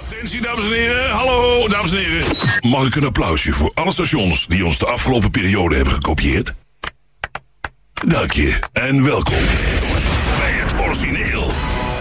Attentie dames en heren, hallo dames en heren. Mag ik een applausje voor alle stations die ons de afgelopen periode hebben gekopieerd? Dank je en welkom bij het origineel.